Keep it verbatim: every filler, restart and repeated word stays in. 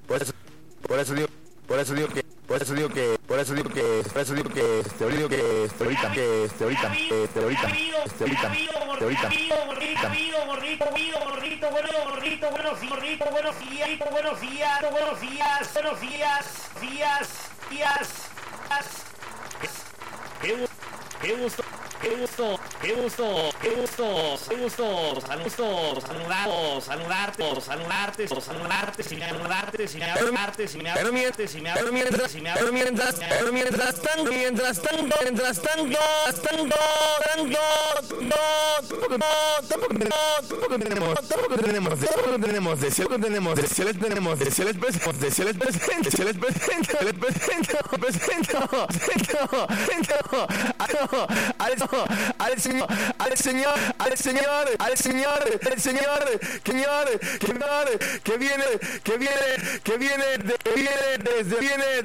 por eso, por eso digo, por eso digo que, por eso digo que, por eso digo que, por eso digo que, te digo que, te ahorita, que, te ahorita, que, te ahorita, te ahorita, te ahorita, gordito, gordito, gordito, bueno, gordito, buenos días, buenos días, buenos días, buenos días, buenos días, días, días, qué gusto, qué gusto. Qué gusto, qué gusto, qué gusto, qué gusto, saludos, saludar, saludarte, saludarte, saludarte, sin saludarte, sin saludarte, sin pero mientras, pero mientras, pero mientras, pero mientras tanto, mientras tanto, mientras tanto, tanto, tanto, tampoco tenemos, tampoco tenemos, tampoco tenemos, de cielo tenemos, de cielo tenemos, de cielo presente, de cielo presente, de cielo presente, de presento, presento, presento, presento, al al Señor, al Señor, al Señor, al Señor, al Señor, Señor, Señor, que viene, que viene, que viene, que viene, desde, viene